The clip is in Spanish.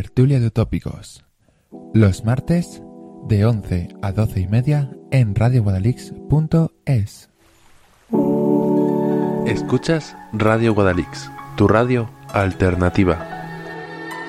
tertulia de utópicos. Los martes de 11 a 12 y media en radioguadalix.es. Escuchas Radio Guadalix, tu radio alternativa.